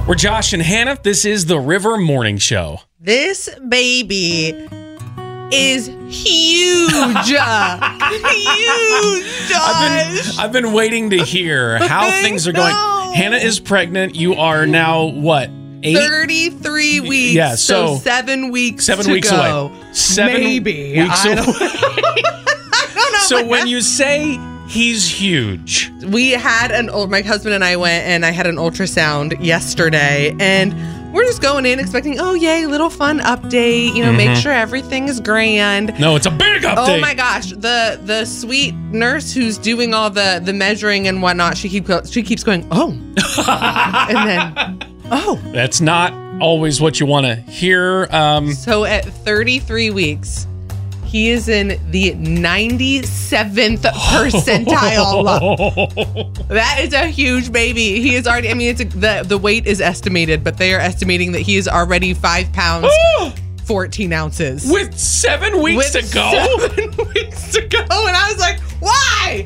We're Josh and Hannah. This is the River Morning Show. This baby is huge. Huge, Josh. I've been waiting to hear how things are going. Hannah is pregnant. You are now, what, 8? 33 weeks. Yeah, so 7 weeks 7 to weeks go. away. 7 Maybe. weeks away. I don't know. So when you say he's huge. We had my husband and I went and I had an ultrasound yesterday, and we're just going in expecting, oh, yay, little fun update, make sure everything is grand. No, it's a big update. Oh my gosh. The sweet nurse who's doing all the measuring and whatnot, she keeps going, oh. And then, oh. That's not always what you want to hear. So at 33 weeks, he is in the 97th percentile. That is a huge baby. He is already, the weight is estimated, but they are estimating that he is already 5 pounds, 14 ounces. With 7 weeks to go? 7 weeks to go. And I was like, why?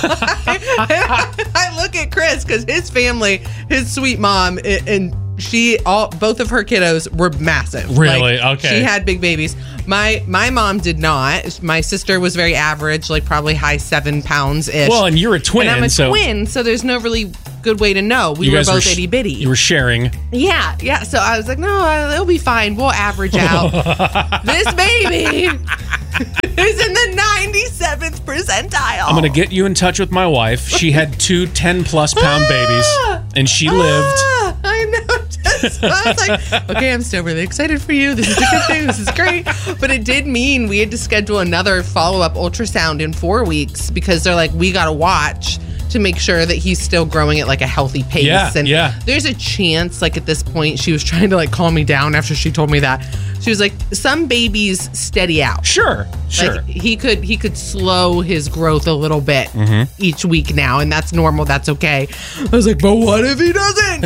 I look at Chris, because his family, his sweet mom, and both of her kiddos were massive. Really? Okay. She had big babies. My mom did not. My sister was very average, like probably high 7 pounds-ish. Well, and you're a twin. And I'm a twin, so there's no really good way to know. We were both itty bitty. You were sharing. Yeah. So I was like, no, it'll be fine. We'll average out. This baby is in the 97th percentile. I'm going to get you in touch with my wife. She had 2 10-plus pound babies, and she lived. I know. I was like, okay, I'm still really excited for you. This is a good thing. This is great. But it did mean we had to schedule another follow-up ultrasound in 4 weeks, because they're like, we got to watch to make sure that he's still growing at like a healthy pace. Yeah. There's a chance, like at this point, she was trying to like calm me down after she told me that. She was like, some babies steady out. Sure. Like he could slow his growth a little bit each week now, and that's normal. That's okay. I was like, but what if he doesn't?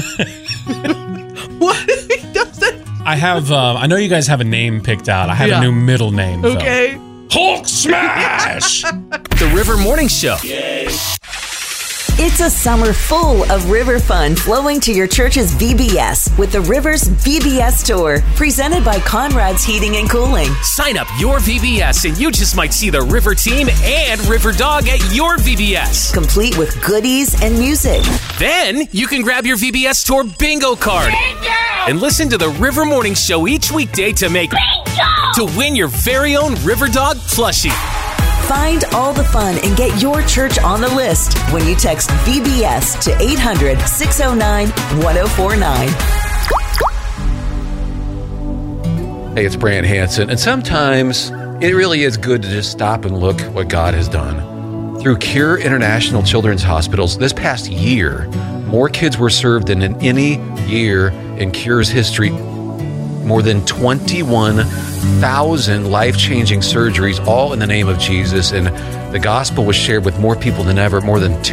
What if he doesn't? I have, I know you guys have a name picked out. I have a new middle name, though. Okay. Hulk Smash! The River Morning Show. Yay. It's a summer full of river fun flowing to your church's VBS with the Rivers VBS Tour, presented by Conrad's Heating and Cooling. Sign up your VBS and you just might see the River Team and River Dog at your VBS. Complete with goodies and music. Then you can grab your VBS Tour bingo card. Bingo! And listen to the River Morning Show each weekday to win your very own River Dog plushie. Find all the fun and get your church on the list when you text VBS to 800-609-1049. Hey, it's Brant Hansen, and sometimes it really is good to just stop and look what God has done. Through Cure International Children's Hospitals, this past year, more kids were served than in any year in Cure's history. More than 21,000 life-changing surgeries, all in the name of Jesus. And the gospel was shared with more people than ever. More than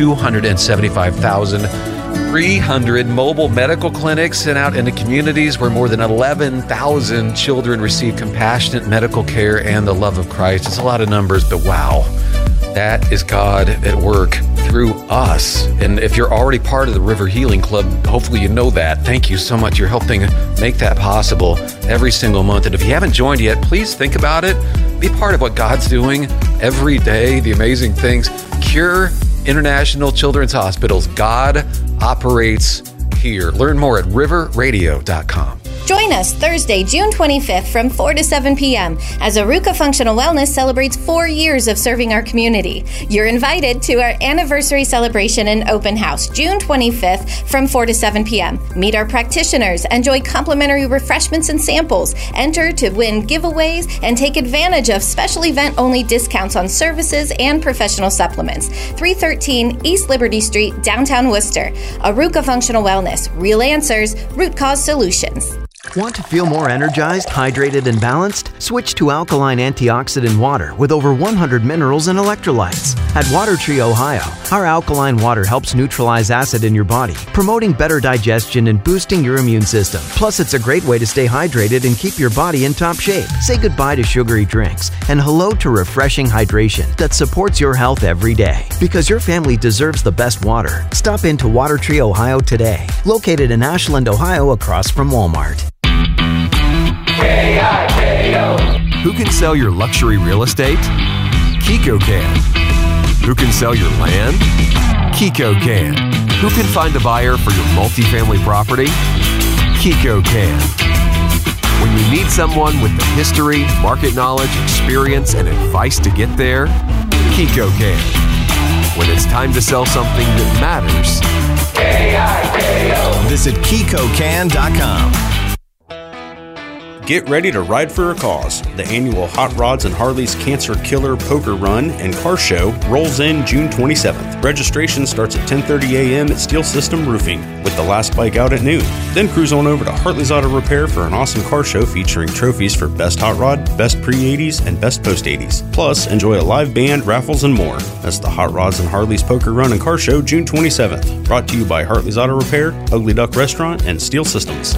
275,300 mobile medical clinics sent out into communities where more than 11,000 children receive compassionate medical care and the love of Christ. It's a lot of numbers, but wow. That is God at work through us. And if you're already part of the River Healing Club, hopefully you know that. Thank you so much. You're helping make that possible every single month. And if you haven't joined yet, please think about it. Be part of what God's doing every day, the amazing things. Cure International Children's Hospitals. God operates here. Learn more at riverradio.com. Join us Thursday, June 25th from 4 to 7 p.m. as Aruka Functional Wellness celebrates 4 years of serving our community. You're invited to our anniversary celebration and open house, June 25th from 4 to 7 p.m. Meet our practitioners, enjoy complimentary refreshments and samples, enter to win giveaways, and take advantage of special event-only discounts on services and professional supplements. 313 East Liberty Street, downtown Worcester. Aruka Functional Wellness. Real answers, root cause solutions. Want to feel more energized, hydrated, and balanced? Switch to alkaline antioxidant water with over 100 minerals and electrolytes. At Water Tree Ohio, our alkaline water helps neutralize acid in your body, promoting better digestion and boosting your immune system. Plus, it's a great way to stay hydrated and keep your body in top shape. Say goodbye to sugary drinks and hello to refreshing hydration that supports your health every day. Because your family deserves the best water. Stop into Water Tree Ohio today located in Ashland, Ohio, across from Walmart. Who can sell your luxury real estate? Kiko can. Who can sell your land? Kiko can. Who can find a buyer for your multifamily property? Kiko can. When you need someone with the history, market knowledge, experience, and advice to get there, Kiko can. When it's time to sell something that matters, K-I-K-O. Visit KikoCan.com. Get ready to ride for a cause. The annual Hot Rods and Harleys Cancer Killer Poker Run and Car Show rolls in June 27th. Registration starts at 10:30 a.m. at Steel System Roofing, with the last bike out at noon. Then cruise on over to Hartley's Auto Repair for an awesome car show featuring trophies for Best Hot Rod, Best Pre-80s, and Best Post-80s. Plus, enjoy a live band, raffles, and more. That's the Hot Rods and Harleys Poker Run and Car Show, June 27th. Brought to you by Hartley's Auto Repair, Ugly Duck Restaurant, and Steel Systems.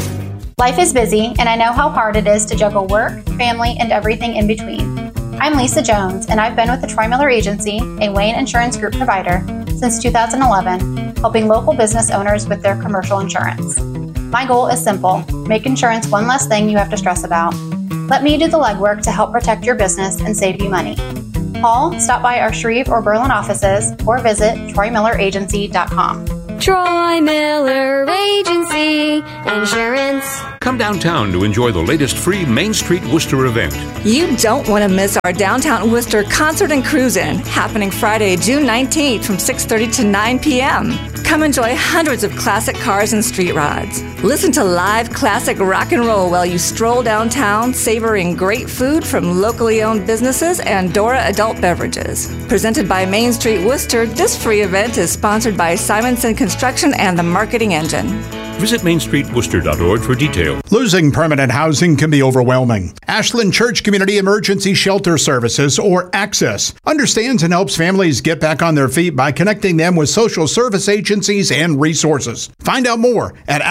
Life is busy, and I know how hard it is to juggle work, family, and everything in between. I'm Lisa Jones, and I've been with the Troy Miller Agency, a Wayne Insurance Group provider, since 2011, helping local business owners with their commercial insurance. My goal is simple: make insurance one less thing you have to stress about. Let me do the legwork to help protect your business and save you money. Call, stop by our Shreve or Berlin offices, or visit TroyMillerAgency.com. Troy Miller Agency Insurance. Come downtown to enjoy the latest free Main Street Worcester event. You don't want to miss our Downtown Worcester Concert and Cruise-In, happening Friday, June 19th from 6:30 to 9 p.m. Come enjoy hundreds of classic cars and street rods. Listen to live classic rock and roll while you stroll downtown, savoring great food from locally owned businesses and Dora Adult Beverages. Presented by Main Street Worcester, this free event is sponsored by Simonson Construction and the Marketing Engine. Visit MainStreetWorcester.org for details. Losing permanent housing can be overwhelming. Ashland Church Community Emergency Shelter Services, or ACCESS, understands and helps families get back on their feet by connecting them with social service agencies and resources. Find out more at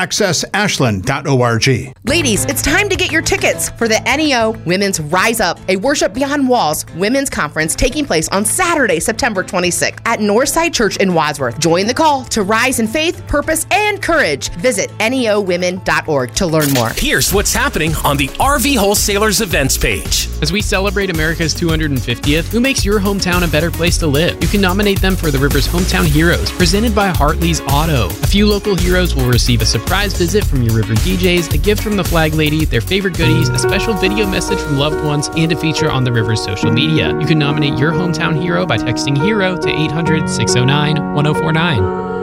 accessashland.org. Ladies, it's time to get your tickets for the NEO Women's Rise Up, a Worship Beyond Walls women's conference taking place on Saturday, September 26th at Northside Church in Wadsworth. Join the call to rise in faith, purpose, and courage. Visit neowomen.org to learn more. Here's what's happening on the RV Wholesalers events page. As we celebrate America's 250th, who makes your hometown a better place to live? You can nominate them for the River's Hometown Heroes, presented by Hartley's Auto. A few local heroes will receive a surprise visit from your River DJs, a gift from the Flag Lady, their favorite goodies, a special video message from loved ones, and a feature on the River's social media. You can nominate your hometown hero by texting HERO to 800-609-1049.